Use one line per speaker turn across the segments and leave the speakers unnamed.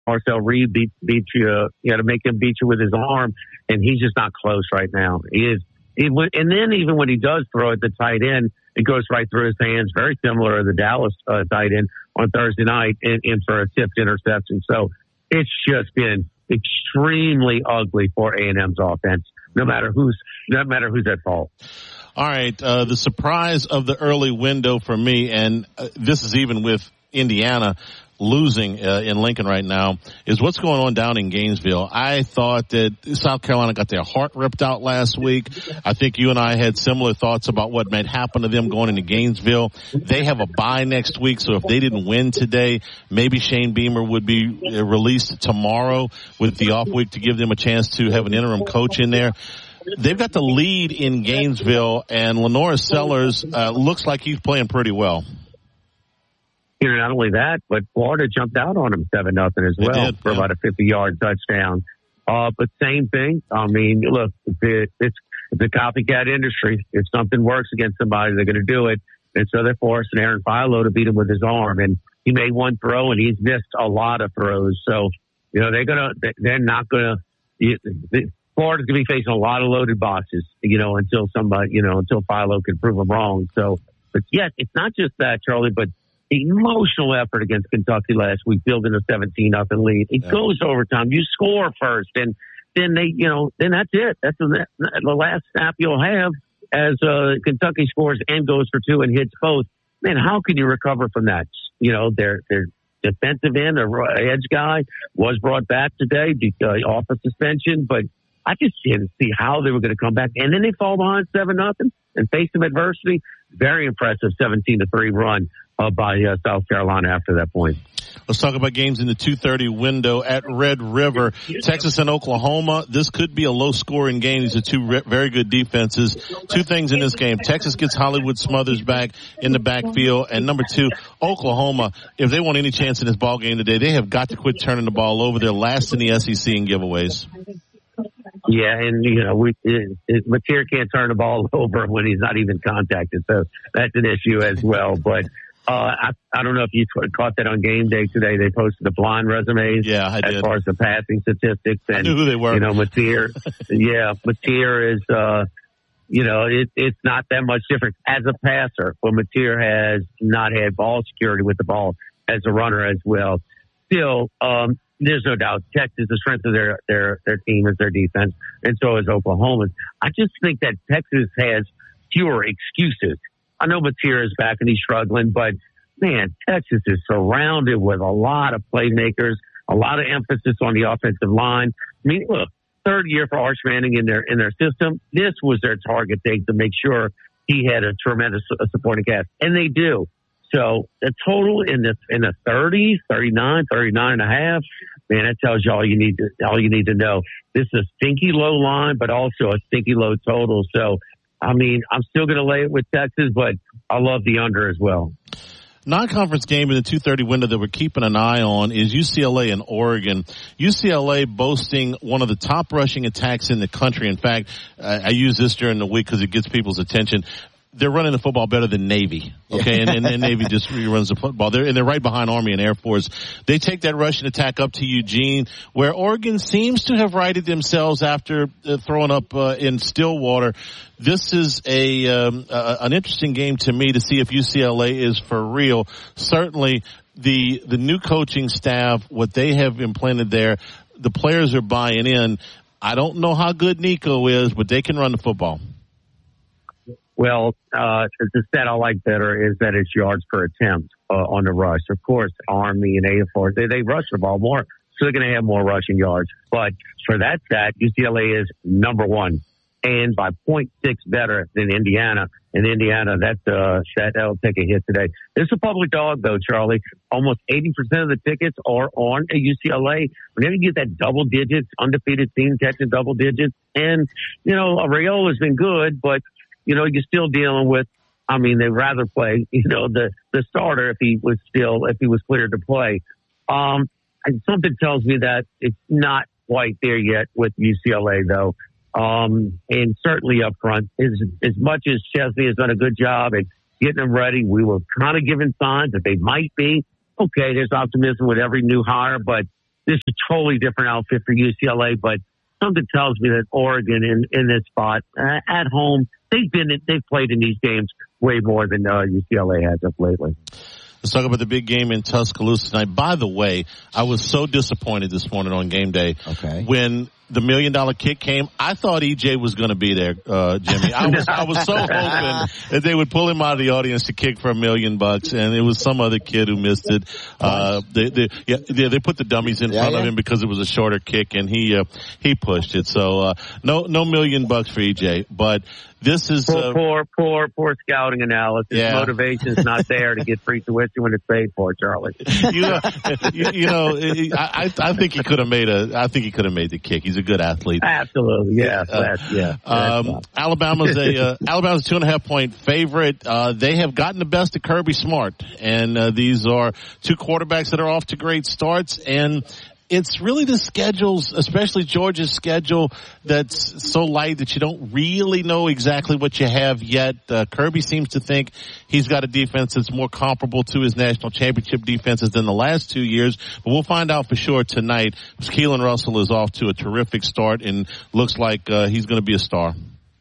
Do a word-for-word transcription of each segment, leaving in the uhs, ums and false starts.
Marcel Reed beat beat you, uh, you know, to make him beat you with his arm, and he's just not close right now. He is, he, and then even when he does throw at the tight end, it goes right through his hands. Very similar to the Dallas uh, tight end on Thursday night, and, and for a tipped interception. So it's just been extremely ugly for A and M's offense, no matter who's no matter who's at fault.
All right, uh, the surprise of the early window for me, and uh, this is even with Indiana losing uh, in Lincoln right now, is what's going on down in Gainesville. I thought that South Carolina got their heart ripped out last week. I think you and I had similar thoughts about what might happen to them going into Gainesville. They have a bye next week, so if they didn't win today, maybe Shane Beamer would be released tomorrow with the off week to give them a chance to have an interim coach in there. They've got the lead in Gainesville, and Lenora Sellers uh, looks like he's playing pretty well.
You know, not only that, but Florida jumped out on him seven nothing as well
did,
for
yeah.
about a fifty-yard touchdown. Uh, but same thing. I mean, look, it, it's it's a copycat industry. If something works against somebody, they're going to do it. And so they're forcing Aaron Philo to beat him with his arm. And he made one throw, and he's missed a lot of throws. So, you know, they're going to, they're not going to, Florida's going to be facing a lot of loaded boxes, you know, until somebody, you know, until Philo can prove them wrong. So, but yes, it's not just that, Charlie, but emotional effort against Kentucky last week, building a seventeen nothing lead. It yeah. goes overtime. You score first, and then they, you know, then that's it. That's the, the last snap you'll have as uh, Kentucky scores and goes for two and hits both. Man, how can you recover from that? You know, their their defensive end, or edge guy, was brought back today because, uh, off a suspension, but I just didn't see how they were going to come back. And then they fall behind seven nothing and face some adversity. Very impressive seventeen to three run uh, by uh, South Carolina after that point.
Let's talk about games in the two thirty window at Red River. Texas and Oklahoma. This could be a low-scoring game. These are two re- very good defenses. Two things in this game. Texas gets Hollywood Smothers back in the backfield. And number two, Oklahoma, if they want any chance in this ball game today, they have got to quit turning the ball over. They're last in the S E C in giveaways.
Yeah, and, you know, we it, it, Mateer can't turn the ball over when he's not even contacted. So that's an issue as well. But uh, I, I don't know if you caught that on game day today. They posted the blind resumes
yeah, I
as
did.
far as the passing statistics. And,
I knew who they were.
You know, Mateer, yeah, Mateer is, uh, you know, it, it's not that much different as a passer. But Mateer has not had ball security with the ball as a runner as well. Still, um, there's no doubt Texas, the strength of their, their, their team is their defense, and so is Oklahoma's. I just think that Texas has fewer excuses. I know Mateer is back and he's struggling, but man, Texas is surrounded with a lot of playmakers, a lot of emphasis on the offensive line. I mean, look, third year for Arch Manning in their, in their system. This was their target date to make sure he had a tremendous supporting cast, and they do. So the total in the in the thirties, thirty-nine, thirty-nine and a half, man, that tells you all you need to all you need to know. This is a stinky low line, but also a stinky low total. So, I mean, I'm still going to lay it with Texas, but I love the under as well.
Non-conference game in the two thirty window that we're keeping an eye on is U C L A and Oregon. U C L A boasting one of the top rushing attacks in the country. In fact, uh, I use this during the week because it gets people's attention. They're running the football better than Navy, okay? And, and, and Navy just runs the football. They're, and they're right behind Army and Air Force. They take that rushing attack up to Eugene, where Oregon seems to have righted themselves after uh, throwing up uh, in Stillwater. This is a um, uh, an interesting game to me to see if U C L A is for real. Certainly, the the new coaching staff, what they have implanted there, the players are buying in. I don't know how good Nico is, but they can run the football.
Well, uh, the stat I like better is that it's yards per attempt uh, on the rush. Of course, Army and Air Force, they, they rush the ball more, so they're going to have more rushing yards. But for that stat, U C L A is number one, and by point six better than Indiana. And Indiana, that, uh, that, that'll take a hit today. It's a public dog, though, Charlie. Almost eighty percent of the tickets are on a U C L A. Whenever you get that double digits, undefeated team catching double digits, and, you know, Araiola's been good, but you know, you're still dealing with, I mean, they'd rather play, you know, the, the starter if he was still, if he was cleared to play. Um, and something tells me that it's not quite there yet with U C L A, though. Um, and certainly up front, as, as much as Chesney has done a good job at getting them ready, we were kind of given signs that they might be. Okay, there's optimism with every new hire, but this is a totally different outfit for U C L A, but something tells me that Oregon in, in this spot uh, at home, they've been they've played in these games way more than uh, U C L A has of lately.
Let's talk about the big game in Tuscaloosa tonight. By the way, I was so disappointed this morning on game day
okay.
when the million dollar kick came. I thought E J was going to be there, uh, Jimmy. I was, I was so hoping that they would pull him out of the audience to kick for a million bucks, and it was some other kid who missed it. Uh, they, they, yeah, they, they put the dummies in
yeah,
front
yeah.
of him because it was a shorter kick, and he, uh, he pushed it. So, uh, no, no million bucks for E J, but this is,
poor,
uh,
poor, poor, poor scouting analysis.
Yeah.
Motivation's not there to get free tuition when it's paid for, Charlie.
you know, you, you know I, I think he could have made a, I think he could have made the kick. He's a good athlete.
Absolutely, yeah,
Uh,
that's, yeah.
Um,
that's
Alabama's a uh, Alabama's a two and a half point favorite. Uh, they have gotten the best of Kirby Smart, and uh, these are two quarterbacks that are off to great starts. And it's really the schedules, especially Georgia's schedule, that's so light that you don't really know exactly what you have yet. Uh, Kirby seems to think he's got a defense that's more comparable to his national championship defenses than the last two years. But we'll find out for sure tonight. Keelan Russell is off to a terrific start and looks like uh, he's going to be a star.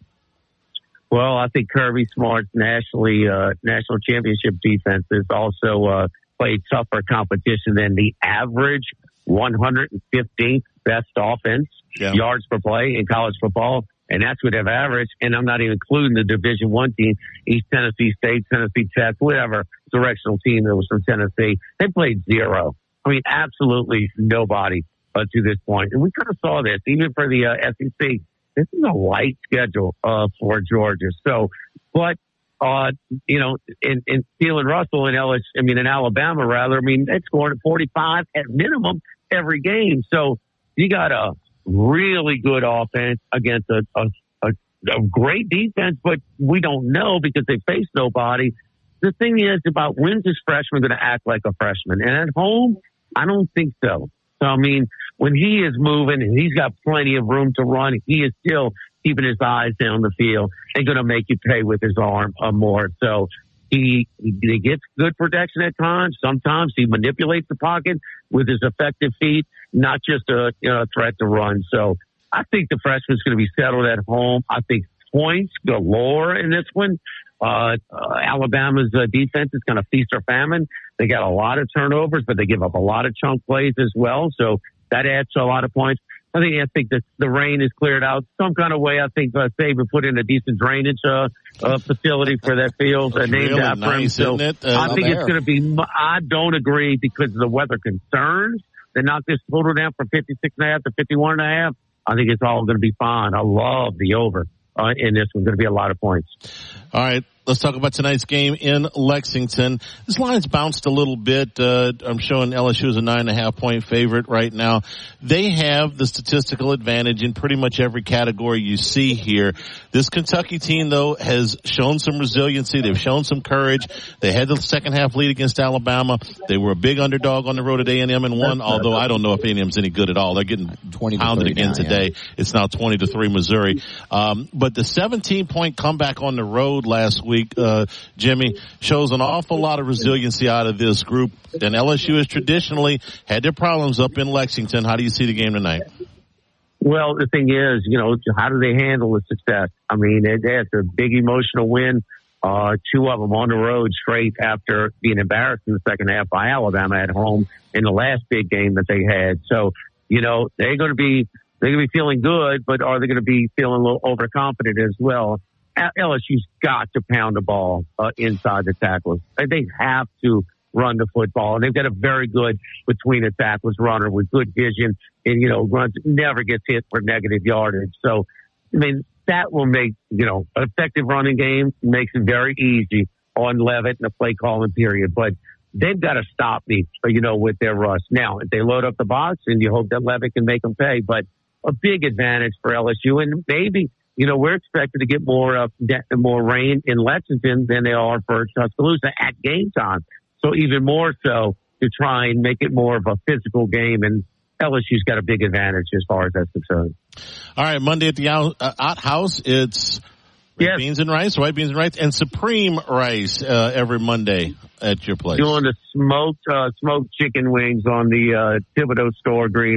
Well, I think Kirby Smart's nationally uh, national championship defenses also uh, played tougher competition than the average one hundred fifteenth best offense
yeah.
yards per play in college football, and that's what they've averaged. And I'm not even including the Division One team, East Tennessee State, Tennessee Tech, whatever directional team that was from Tennessee. They played zero. I mean, absolutely nobody uh, to this point. And we kind of saw this even for the uh, S E C. This is a light schedule uh, for Georgia. So, but. Uh, you know, in, in Keelan Russell and Ellis, I mean, in Alabama, rather, I mean, they scored forty-five at minimum every game. So you got a really good offense against a, a, a, a great defense, but we don't know because they face nobody. The thing is about when's this freshman going to act like a freshman? And at home, I don't think so. So, I mean, when he is moving and he's got plenty of room to run, he is still keeping his eyes down the field and going to make you pay with his arm uh, more. So he, he gets good protection at times. Sometimes he manipulates the pocket with his effective feet, not just a you know, threat to run. So I think the freshman's going to be settled at home. I think points galore in this one. Uh, uh Alabama's uh, defense is going to feast or famine. They got a lot of turnovers, but they give up a lot of chunk plays as well. So that adds to a lot of points. I think I think that the rain is cleared out some kind of way. I think uh, Saban put in a decent drainage uh, uh, facility for that field, uh, named
really
after
nice,
him. So
isn't it? Uh,
I think
there.
it's going to be. I don't agree because of the weather concerns. They knocked this total down from fifty-six and a half to fifty-one and a half. I think it's all going to be fine. I love the over uh, in this one. Going to be a lot of points.
All right. Let's talk about tonight's game in Lexington. This line's bounced a little bit. Uh, I'm showing L S U as a nine and a half point favorite right now. They have the statistical advantage in pretty much every category you see here. This Kentucky team, though, has shown some resiliency. They've shown some courage. They had the second half lead against Alabama. They were a big underdog on the road at A and M and won, although I don't know if A and M's any good at all. They're getting pounded again now, today. Yeah. It's now twenty to three Missouri. Um, but the seventeen point comeback on the road last week, Uh, Jimmy, shows an awful lot of resiliency out of this group. And L S U has traditionally had their problems up in Lexington. How do you see the game tonight?
Well, the thing is, you know, how do they handle the success? I mean, it, it's a big emotional win. Uh, two of them on the road straight after being embarrassed in the second half by Alabama at home in the last big game that they had. So, you know, they're going to be, they're going to be feeling good, but are they going to be feeling a little overconfident as well? L S U's got to pound the ball uh, inside the tackles. They have to run the football, and they've got a very good between the tackles runner with good vision and, you know, runs, never gets hit for negative yardage. So, I mean, that will make, you know, an effective running game makes it very easy on Leavitt in the play calling period. But they've got to stop me, you know, with their rush. Now, if they load up the box, and you hope that Leavitt can make them pay, but a big advantage for L S U, and maybe, you know, we're expected to get more uh, more rain in Lexington than they are for Tuscaloosa at game time. So even more so to try and make it more of a physical game. And L S U's got a big advantage as far as that's concerned.
All right, Monday at the out, uh, outhouse, it's
Yes.
Beans and rice, white beans and rice, and supreme rice uh, every Monday at your place.
Doing the smoked uh, smoked chicken wings on the uh, Thibodeau store green.